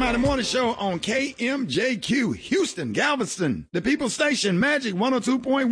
Smiley Morning Show on KMJQ, Houston, Galveston, the People Station, Magic 102.1.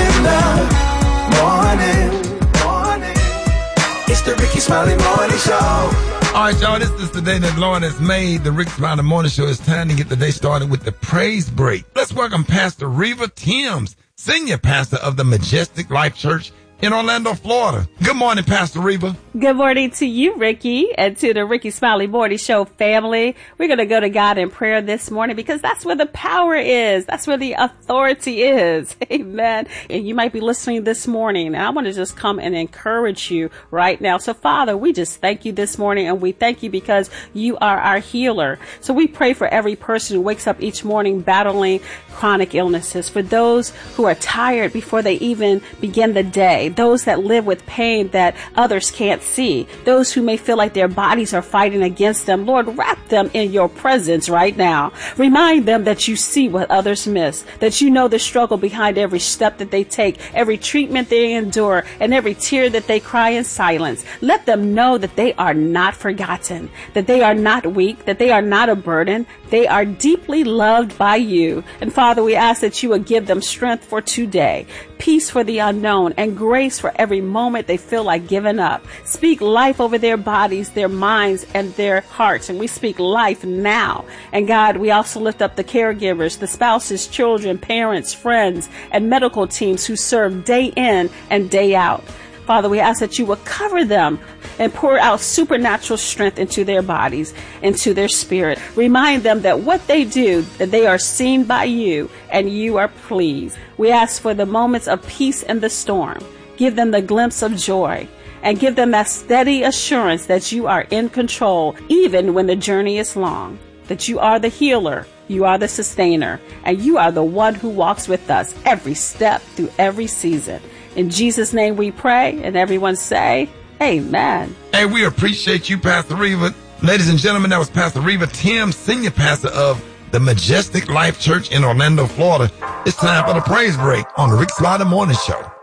Morning. It's the Ricky Smiley Morning Show. All right, y'all, this is the day that the Lord has made. The Ricky Smiley Morning Show. It's time to get the day started with the praise break. Let's welcome Pastor Reva Timms, Senior Pastor of the Majestic Life Church in Orlando, Florida. Good morning, Pastor Reva. Good morning to you, Ricky, and to the Ricky Smiley Morning Show family. We're going to go to God in prayer this morning because that's where the power is. That's where the authority is. Amen. And you might be listening this morning, and I want to just come and encourage you right now. So, Father, we just thank you this morning, and we thank you because you are our healer. So we pray for every person who wakes up each morning battling chronic illnesses, for those who are tired before they even begin the day, those that live with pain that others can't see, those who may feel like their bodies are fighting against them. Lord, wrap them in your presence right now. Remind them that you see what others miss, that you know the struggle behind every step that they take, every treatment they endure, and every tear that they cry in silence. Let them know that they are not forgotten, that they are not weak, that they are not a burden. They are deeply loved by you. And Father, we ask that you would give them strength for today, peace for the unknown, and grace for every moment they feel like giving up. Speak life over their bodies, their minds, and their hearts. And we speak life now. And God, we also lift up the caregivers, the spouses, children, parents, friends, and medical teams who serve day in and day out. Father, we ask that you will cover them and pour out supernatural strength into their bodies, into their spirit. Remind them that what they do, that they are seen by you and you are pleased. We ask for the moments of peace in the storm. Give them the glimpse of joy and give them that steady assurance that you are in control, even when the journey is long, that you are the healer, you are the sustainer, and you are the one who walks with us every step through every season. In Jesus' name we pray, and everyone say, amen. Hey, we appreciate you, Pastor Reva. Ladies and gentlemen, that was Pastor Reva Timms, Senior Pastor of the Majestic Life Church in Orlando, Florida. It's time for the praise break on the Ricky Smiley Morning Show.